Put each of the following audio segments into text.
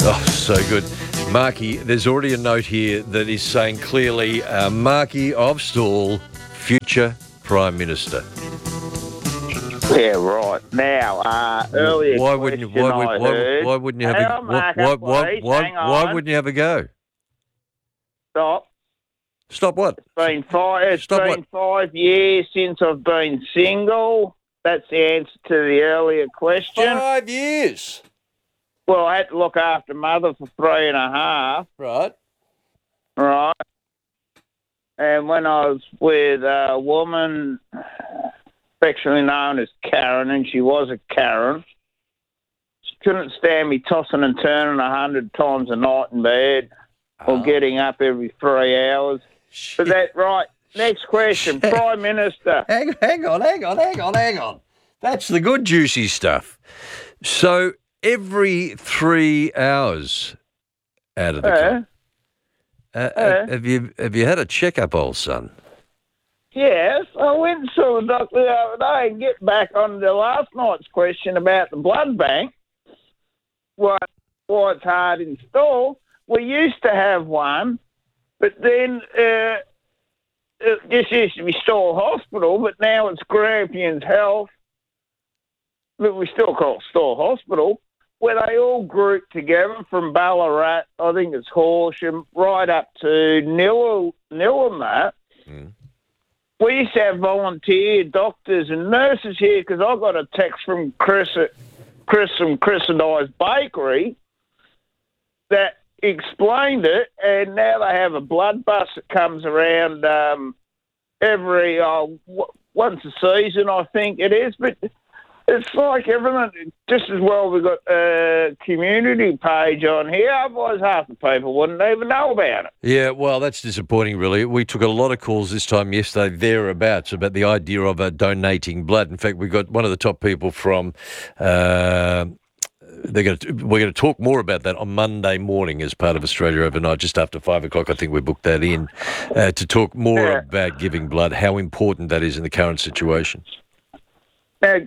Oh, so good. Marky, there's already a note here that is saying clearly, Marky of Stawell, future Prime Minister. Yeah, right. Now, earlier Why wouldn't you? Why wouldn't you have Hang a? on, Marco, please. Hang Why on. wouldn't you have a go? Stop. Stop what? It's been 5 years since I've been single. That's the answer to the earlier question. 5 years. Well, I had to look after mother for 3.5. Right. Right. And when I was with a woman, affectionately known as Karen, and she was a Karen, she couldn't stand me tossing and turning 100 times a night in bed or getting up every 3 hours. But that, right, next question, Prime Minister. Hang on. That's the good juicy stuff. So every 3 hours out of the clock. Have you had a checkup, old son? Yes, I went and saw the doctor the other day and get back on the last night's question about the blood bank. Why it's hard in Stawell. We used to have one, but then it just used to be Stawell Hospital, but now it's Grampians Health. But we still call it Stawell Hospital, where they all group together from Ballarat, I think it's Horsham, right up to Nilla and that. Mm. We used to have volunteer doctors and nurses here because I got a text from Chris from Chris and I's Bakery that explained it, and now they have a blood bus that comes around every once a season, I think it is. But it's like everything, just as well we've got a community page on here, otherwise half the people wouldn't even know about it. Yeah, well, that's disappointing, really. We took a lot of calls this time yesterday, thereabouts, about the idea of donating blood. In fact, we got one of the top people from... we're going to talk more about that on Monday morning as part of Australia Overnight, just after 5 o'clock. I think we booked that in to talk more about giving blood, how important that is in the current situation. Now,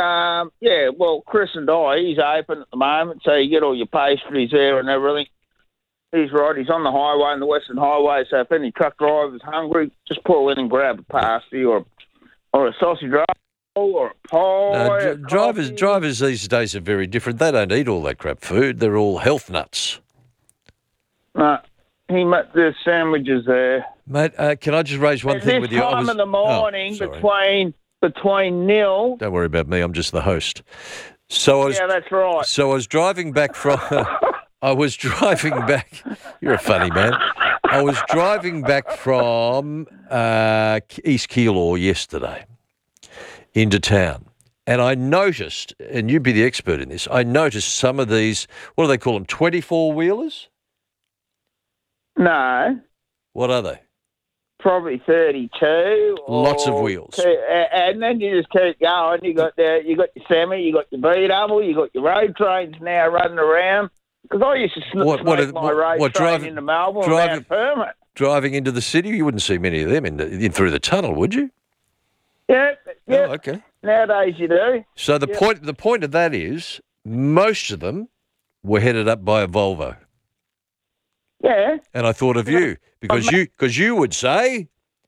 Chris and I, he's open at the moment, so you get all your pastries there and everything. He's right, he's on the highway, on the Western Highway, so if any truck driver's hungry, just pull in and grab a pasty or a sausage roll or a pie. Drivers these days are very different. They don't eat all that crap food. They're all health nuts. No, there's sandwiches there. Mate, can I just raise one thing with you? This time of the morning between nil. Don't worry about me. I'm just the host. Yeah, that's right. So I was driving back from. You're a funny man. I was driving back from East Keilor yesterday into town, and I noticed, and you'd be the expert in this. I noticed some of these. What do they call them? 24-wheelers? No. What are they? Probably 32. Lots of wheels. And then you just keep going. You got your semi, you got your B-double, you got your road trains now running around. Because I used to sneak my road train into Melbourne without a permit. Driving into the city, you wouldn't see many of them in through the tunnel, would you? Yeah. Oh, okay. Nowadays you do. So the point of that is most of them were headed up by a Volvo. Yeah. And I thought of you because you would say,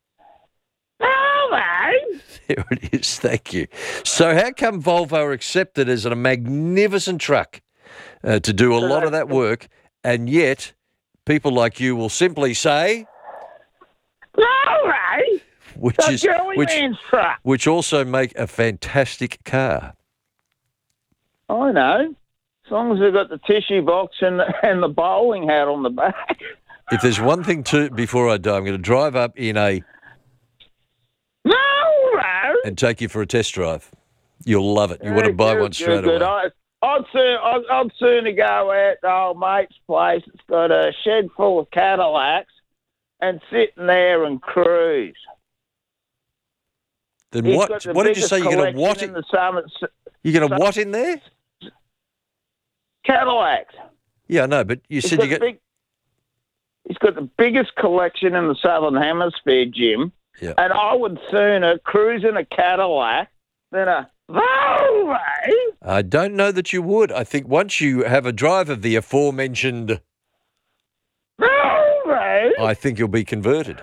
Volvo. There it is. Thank you. So how come Volvo are accepted as a magnificent truck to do a lot of that work, and yet people like you will simply say, Volvo. Which also make a fantastic car. I know. As long as they've got the tissue box and the bowling hat on the back. If there's one thing before I die, I'm going to drive up in a Volvo and take you for a test drive. You'll love it. You want to buy one straight away. I'd sooner go out to old mate's place. It's got a shed full of Cadillacs and sit in there and cruise. Then what did you say? You're going to what? You're going to what in there? Cadillacs. Yeah, I know, but you said you get... He's got the biggest collection in the Southern Hemisphere, Jim. Yeah. And I would sooner cruise in a Cadillac than a Volvo? I don't know that you would. I think once you have a drive of the aforementioned, Volvo? I think you'll be converted.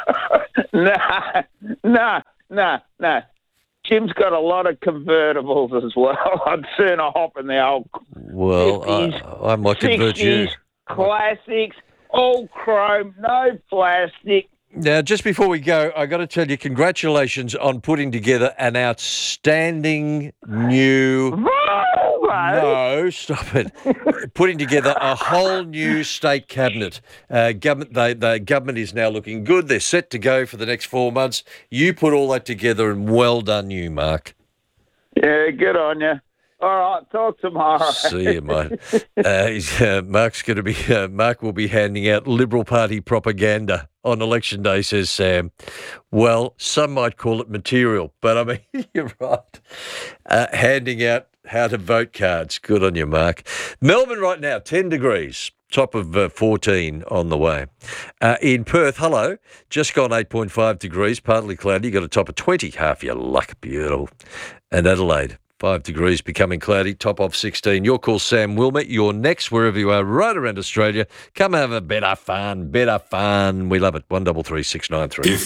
No. Jim's got a lot of convertibles as well. I'd sooner hop in the old Well, 50s, I might convert you. 60s, classics, all chrome, no plastic. Now, just before we go, I got to tell you, congratulations on putting together an outstanding new. Volvo? No, stop it. Putting together a whole new state cabinet. The government is now looking good. They're set to go for the next 4 months. You put all that together, and well done, you, Mark. Yeah, good on you. All right, talk tomorrow. See you, mate. Mark will be handing out Liberal Party propaganda on election day, says Sam. Well, some might call it material, but I mean, you're right. Handing out how to vote cards. Good on you, Mark. Melbourne right now, 10 degrees. Top of 14 on the way. In Perth, hello, just gone 8.5 degrees, partly cloudy. You got a top of 20, half your luck, beautiful. And Adelaide, 5 degrees, becoming cloudy, top of 16. Your call, Sam Wilmer. You're next, wherever you are, right around Australia. Come have a better fun. We love it. 133 693.